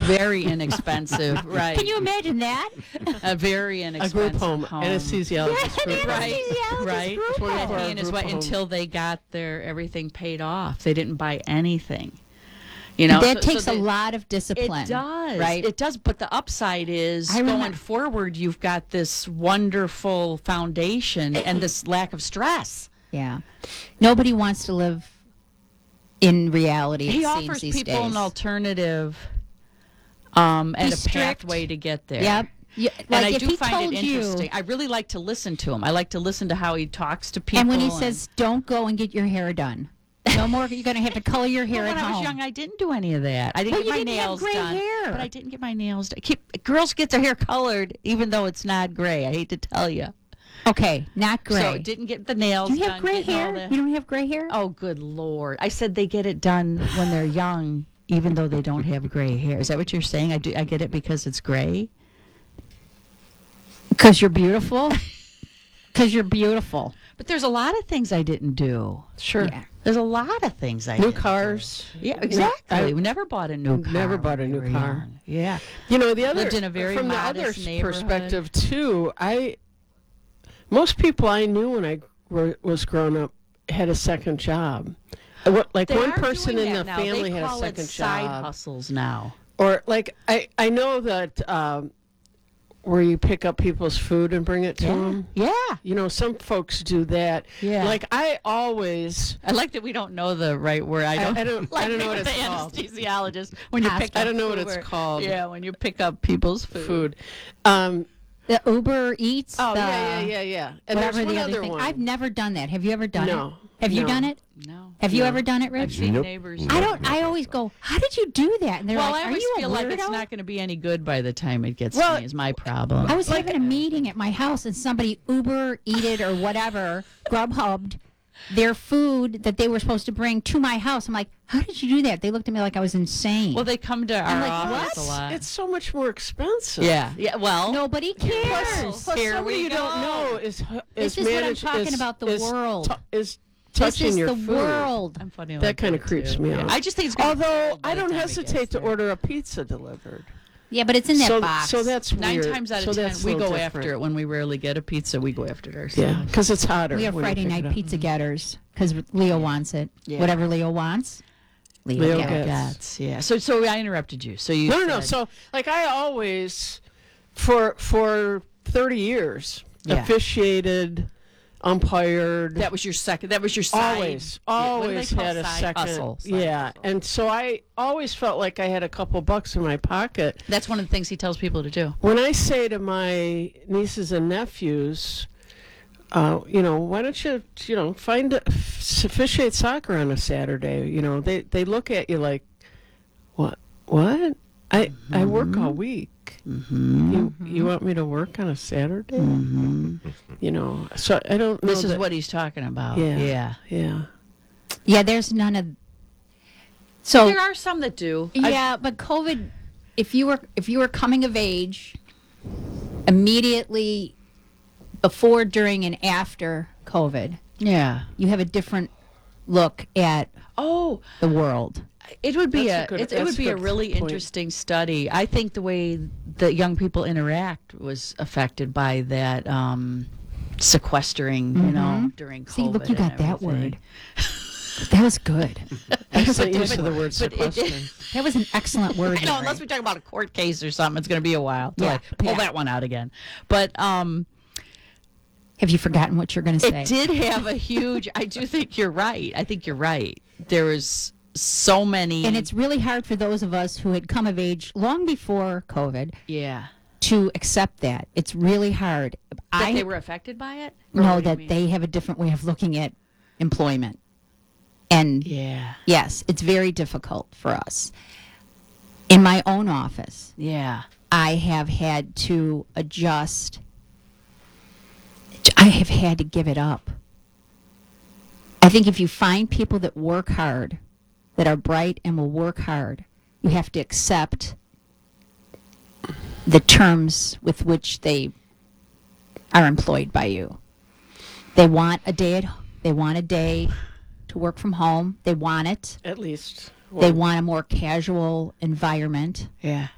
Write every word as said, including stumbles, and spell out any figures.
very inexpensive, right? Can you imagine that? A very A inexpensive group home, home. anesthesiologist group home. Right, Anesthesiologist right. group home. twenty-four hour And is group what home. until they got their everything paid off, they didn't buy anything. You know, That so- takes so a they- lot of discipline. It does, right? It does. But the upside is I going remem- forward. You've got this wonderful foundation and this lack of stress. Yeah. Nobody wants to live in reality. He it offers seems, these people days. an alternative, um, and Be a strict. pathway to get there. Yep. Yeah, And like I if do he find told it you, interesting. I really like to listen to him. I like to listen to how he talks to people. and when he says, "Don't go and get your hair done," no more. You're going to have to color your hair Well, at when I home. was young, I didn't do any of that. I didn't But get you my didn't have nails gray done. hair. But I didn't get my nails done. Keep, girls get their hair colored, even though it's not gray. I hate to tell you. Okay, not gray. So didn't get the nails Do you done. have gray getting all hair? the- You don't have gray hair? Oh, good Lord. I said they get it done when they're young, even though they don't have gray hair. Is that what you're saying? I do. I get it because it's gray? Because you're beautiful. Because you're beautiful. But there's a lot of things I didn't do. Sure. Yeah. There's a lot of things I New didn't cars. do. Yeah, exactly. I- we never bought a new car. Never bought a when we new were car. young. Yeah. You know, the other Lived in a very from the other modest neighborhood. perspective too. I most people I knew when I were, was growing up had a second job. Uh, What, like They one are person doing in that the now. family They had a call second it side job, hustles now. or like I I know that um, where you pick up people's food and bring it to Yeah. them. Yeah. You know, some folks do that. Yeah. Like I always. I like that we don't know the right word. I don't. I don't. like I don't know what with it's the called. anesthesiologist when you pick. I up don't know what food it's or- called. Yeah, when you pick up people's food. Food. Um, The Uber Eats. oh the, yeah, yeah, yeah, yeah. And Whatever there's one the other other thing. one. I've never done that. Have you ever done No, it? Have you no. done it? No. Have you No. ever done it, I've Rich? seen Nope. neighbors. I don't. I always go, how did you do that? And they're Well, like, I are always you a feel like it's weirdo? not going to be any good by the time it gets Well, to me. Is my problem. I was having a meeting at my house and somebody Uber Eated or whatever, Grubhubbed their food that they were supposed to bring to my house. I'm like, how did you do that? They looked at me like I was insane. well, they come to our like, office what? a lot. It's so much more expensive. yeah. Yeah. Well. Nobody cares. Plus, Here somebody we you go. don't know is is This is what I'm manage- talking is- about, the is world. tou- is This touching is your the food. world. I'm funny. That like kinda that, creeps too. me Yeah. out. I just think it's gonna be Although cold by I the don't time it gets hesitate to there. order a pizza delivered. Yeah, but it's in that so, box. so that's Nine weird. times out so of ten, that's a we little go different. after it. When we rarely get a pizza, we go after it ourselves. Yeah, because it's hotter. we are when you Friday pick night it up. pizza getters because Leo wants it. Yeah. Whatever Leo wants, Leo, Leo gets. gets. That's, yeah. So, so I interrupted you. So you. No, no, no. said- So, like, I always, for for thirty years, Yeah. officiated, umpired. that was your second. That was your side. always, Yeah, what do they always call had a side second. hustle? Side yeah, hustle. and so I always felt like I had a couple bucks in my pocket. That's one of the things he tells people to do. When I say to my nieces and nephews, uh, you know, why don't you, you know, find a, f- officiate soccer on a Saturday? You know, they they look at you like, what? What? I I work all week. Mm-hmm. You you want me to work on a Saturday? You know, so I don't know. This is that- what he's talking about. Yeah. Yeah. Yeah. Yeah, there's none of. So There are some that do. I- yeah, but COVID. If you were if you were coming of age, immediately before, during, and after COVID, yeah. you have a different look at Oh, the world. it would be That's a a, good- it, it that's would a be a good really point. interesting study. I think the way that young people interact was affected by that um, sequestering, you know, during COVID. See, look, you got and that everything. word. That was good. That was, a Excellent use of good, the word but it- sequestering. that was an excellent word. I know, Mary. unless we talk about a court case or something, it's going to be a while till Yeah, I pull yeah. that one out again. But um, Have you forgotten what you're going to say? it did have a huge. I do think you're right. I think you're right. There was so many, And it's really hard for those of us who had come of age long before COVID yeah. to accept that. It's really hard. That I they were affected by it. Or know what do you that mean? they have a different way of looking at employment. And Yeah. yes, it's very difficult for us. In my own office, Yeah. I have had to adjust. I have had to give it up. I think if you find people that work hard, that are bright and will work hard, you have to accept the terms with which they are employed by you. They want a day at, they want a day to work from home. They want it. At least. They Well, want a more casual environment. Yeah.